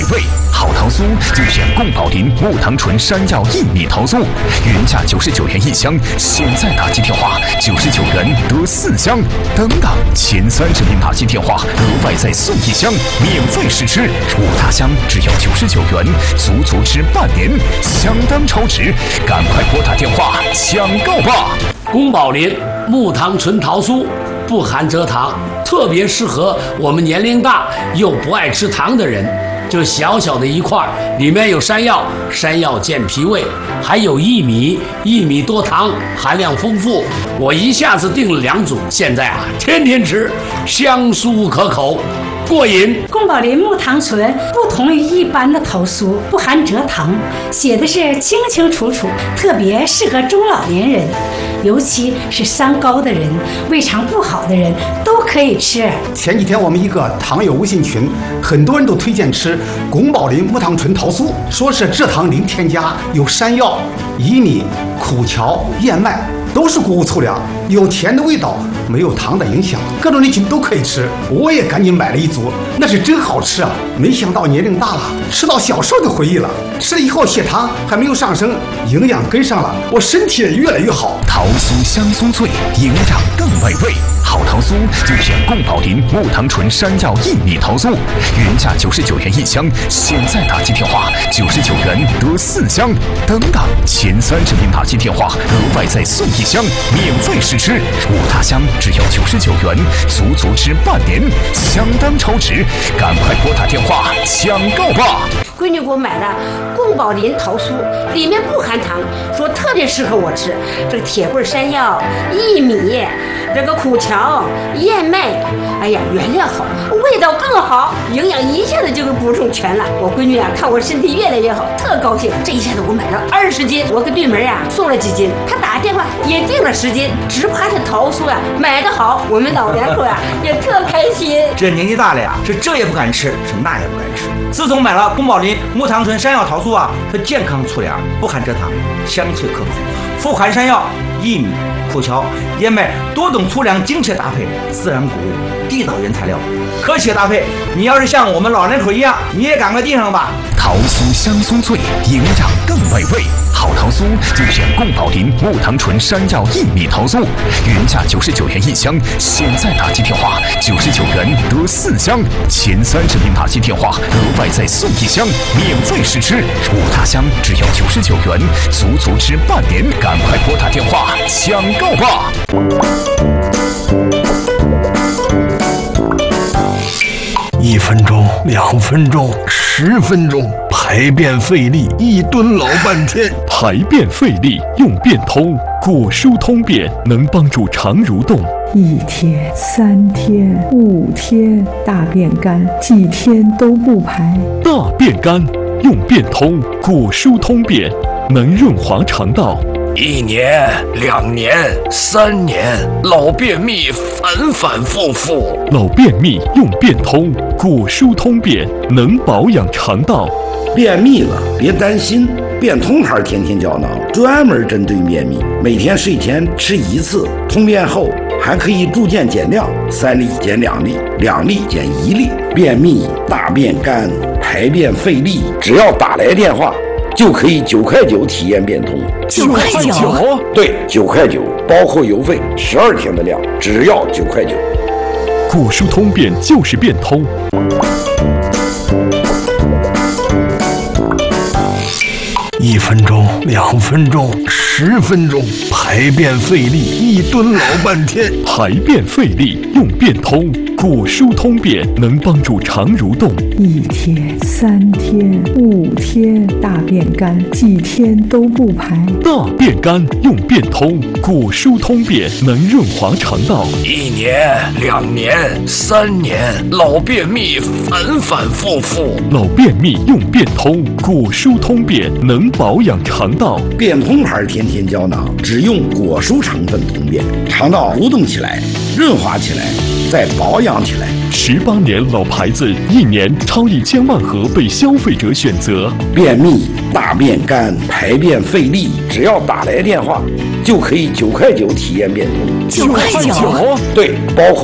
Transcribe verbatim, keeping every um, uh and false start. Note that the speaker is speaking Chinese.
味，好桃酥就选贡宝林木糖醇山药薏米桃酥，原价九十九元一箱，现在打击电话九十九元得四箱，等等前三十名打击电话额外再送一箱，免费试吃，五大箱只要九十九元，足足吃半年，相当超值，赶快拨打电话抢购吧！ 宫保林木糖醇桃酥不含蔗糖，特别适合我们年龄大又不爱吃糖的人。就小小的一块，里面有山药，山药健脾胃，还有薏米，薏米多糖，含量丰富。我一下子订了两组，现在啊，天天吃，香酥可口，过瘾。 宫保林木糖醇不同于一般的桃酥，不含蔗糖，写的是清清楚楚，特别适合中老年人，尤其是三高的人、胃肠不好的人都可以吃。 前几天我们一个糖友微信群，很多人都推荐吃宫保林木糖醇桃酥，说是蔗糖零添加，有山药、薏米、苦荞、燕麦，都是谷物粗粮，有甜的味道，没有糖的影响，各种人群都可以吃。我也赶紧买了一组，那是真好吃啊！没想到年龄大了，吃到小时候的回忆了。吃了以后血糖还没有上升，营养跟上了，我身体也越来越好。 桃酥香酥脆，营养更美味。好桃酥就选贡宝林木糖醇山药薏米桃酥，原价九十九元一箱，现在打击电话九十九元得四箱，等等前三十名打击电话额外再送一箱，免费试吃，五大箱只要九十九元，足足吃半年，相当超值，赶快拨打电话抢购吧！ 闺女给我买了贡宝林桃酥，里面不含糖，说特别适合我吃。这个铁棍山药、薏米、这个苦荞、燕麦，哎呀，原料好，味道更好，营养一下子就给补充全了。我闺女啊，看我身体越来越好，特高兴。这一下子我买了二十斤，我给对门啊送了几斤，她打电话也订了十斤，只怕这桃酥啊买得好，我们老两口啊也特开心。 这年纪大了呀，是这也不敢吃，是那也不敢吃。自从买了宫保林木糖醇山药桃酥啊，它健康粗粮，不含蔗糖，香脆可口，富含山药、薏米、苦荞、燕麦多种粗粮精确搭配，自然谷物，地道原材料，科学搭配。你要是像我们老人口一样，你也赶快订上吧。 桃酥香酥脆，营养更美味。好桃酥就选贡宝林木糖醇山药薏米桃酥，原价九十九元一箱，现在打击电话九十九元得四箱，前三十名打击电话额外再送一箱，免费试吃，五大箱只要九十九元，足足吃半年，赶快拨打电话抢购吧！ 一分钟，两分钟，十分钟，排便费力，一蹲老半天。 排便费力用便通，果蔬通便能帮助肠蠕动。 一天、三天、五天，大便干，几天都不排。 大便干用便通，果蔬通便能润滑肠道。 一年、两年、三年，老便秘反反复复。 老便秘用便通，果蔬通便能保养肠道。 便秘了别担心，便通牌天天胶囊专门针对便秘，每天睡前吃一次，通便后还可以逐渐减量，三粒减两粒，两粒减一粒。便秘、大便干、排便费力，只要打来电话就可以九块九体验变通。 九块九？ 对，九块九，包括邮费，十二天的量，只要九块九。 果蔬通便就是变通。 一分钟，两分钟，十分钟，排便费力，一蹲老半天。 排便费力用便通，果蔬通便能帮助肠蠕动。 一天、三天、五天，大便干，几天都不排。 大便干用便通，果蔬通便能润滑肠道。 一年、两年、三年，老便秘反反复复。 老便秘用便通，果蔬通便能保养肠道。 变通牌天天胶囊只用果蔬成分通便，肠道蠕动起来，润滑起来，再保养起来。 十八年老牌子，一年超一千万盒被消费者选择。 便秘、大便干、排便费力，只要打来电话就可以九块九体验变通。 九块九？ 对，包括